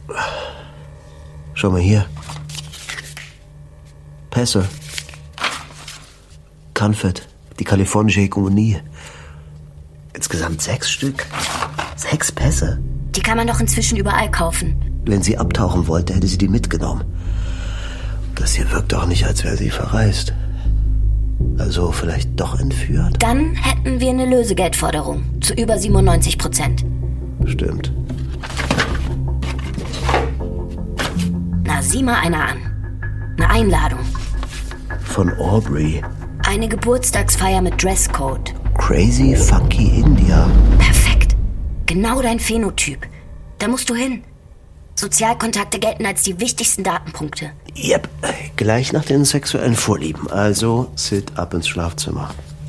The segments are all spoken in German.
Schau mal hier. Pässe. Confed, die kalifornische Hegemonie. Insgesamt 6 Stück. 6 Pässe. Die kann man doch inzwischen überall kaufen. Wenn sie abtauchen wollte, hätte sie die mitgenommen. Das hier wirkt doch nicht, als wäre sie verreist. Also vielleicht doch entführt? Dann hätten wir eine Lösegeldforderung zu über 97%. Stimmt. Na, sieh mal einer an. Eine Einladung. Von Aubrey. Eine Geburtstagsfeier mit Dresscode. Crazy Funky India. Perfekt. Genau dein Phänotyp. Da musst du hin. Sozialkontakte gelten als die wichtigsten Datenpunkte. Yep, gleich nach den sexuellen Vorlieben. Also Sid ab ins Schlafzimmer.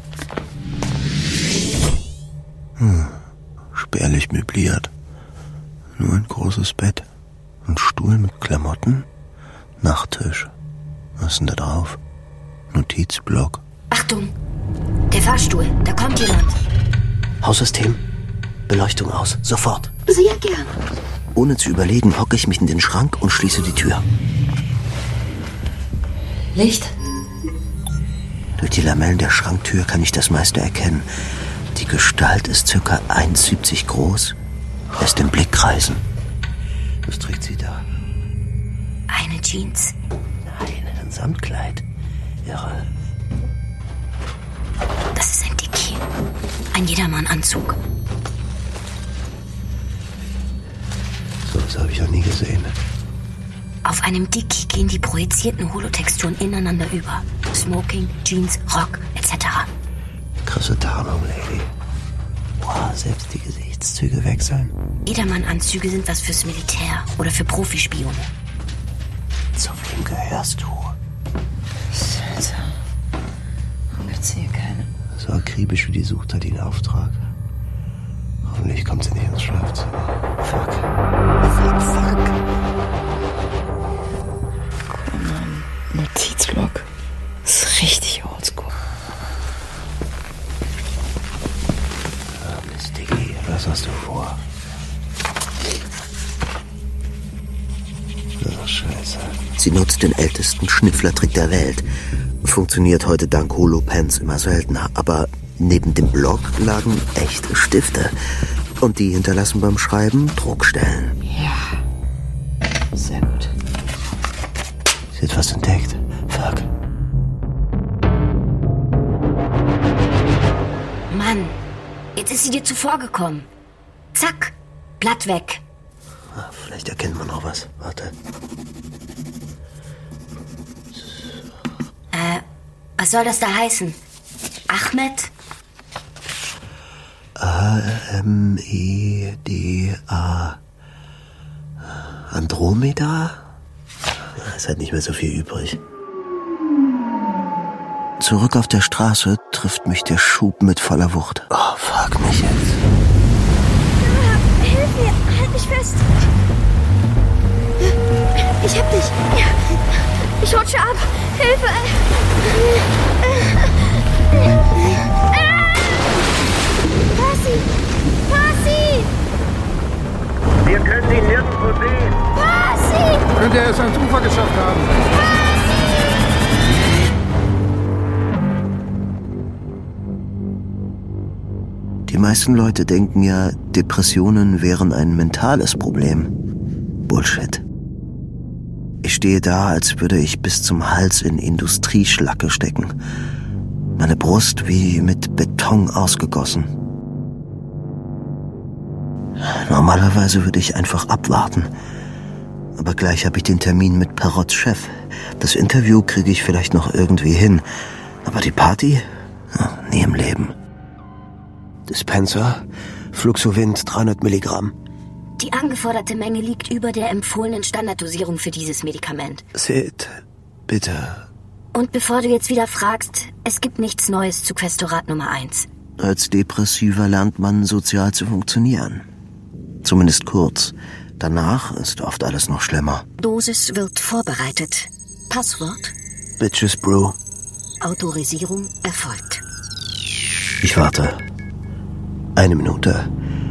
Spärlich möbliert. Nur ein großes Bett. Ein Stuhl mit Klamotten. Nachttisch. Was ist denn da drauf? Notizblock. Achtung! Der Fahrstuhl, da kommt jemand. Haussystem. Beleuchtung aus. Sofort. Sehr gern. Ohne zu überlegen, hocke ich mich in den Schrank und schließe die Tür. Licht? Durch die Lamellen der Schranktür kann ich das meiste erkennen. Die Gestalt ist ca. 1,70 groß, lässt den Blick kreisen. Was trägt sie da? Eine Jeans. Nein, ein Samtkleid. Irre. Das ist ein Dickie. Ein Jedermann-Anzug. So was habe ich noch nie gesehen. Auf einem Dickie gehen die projizierten Holotexturen ineinander über. Smoking, Jeans, Rock, etc. Krasse Tarnung, Lady. Wow, selbst die Gesichtszüge wechseln. Jedermann-Anzüge sind was fürs Militär oder für Profispione. Zu wem gehörst du? Scheiße. Warum gibt's hier keine? So akribisch wie die sucht er den Auftrag. Hoffentlich kommt sie nicht ins Schlafzimmer. Fuck. Oh Mann, Notizblock. Das ist richtig oldschool. Mist, Diggi, was hast du vor? Oh, Scheiße. Sie nutzt den ältesten Schnüfflertrick der Welt. Funktioniert heute dank Holopens immer seltener. Aber neben dem Block lagen echte Stifte. Und die hinterlassen beim Schreiben Druckstellen. Ja. Sehr gut. Sie hat was entdeckt. Fuck. Mann, jetzt ist sie dir zuvor gekommen. Zack, Blatt weg. Vielleicht erkennt man noch was. Warte. Was soll das da heißen? Ahmed? A-M-E-D-A. Andromeda? Es hat nicht mehr so viel übrig. Zurück auf der Straße trifft mich der Schub mit voller Wucht. Oh, fuck mich jetzt. Hilf mir! Halt mich fest! Ich hab dich! Ja. Ich rutsche ab! Hilfe! Percy! Percy! Wir können ihn nirgendwo sehen. Percy! Könnte er es ans Ufer geschafft haben? Die meisten Leute denken ja, Depressionen wären ein mentales Problem. Bullshit. Ich stehe da, als würde ich bis zum Hals in Industrieschlacke stecken. Meine Brust wie mit Beton ausgegossen. Normalerweise würde ich einfach abwarten. Aber gleich habe ich den Termin mit Perrots Chef. Das Interview kriege ich vielleicht noch irgendwie hin. Aber die Party? Nie im Leben. Dispenser, Fluxovint 300 Milligramm. Die angeforderte Menge liegt über der empfohlenen Standarddosierung für dieses Medikament. Sid, bitte. Und bevor du jetzt wieder fragst, es gibt nichts Neues zu Questorat Nummer 1. Als Depressiver lernt man sozial zu funktionieren. Zumindest kurz. Danach ist oft alles noch schlimmer. Dosis wird vorbereitet. Passwort? Bitches Brew. Autorisierung erfolgt. Ich warte. 1 Minute.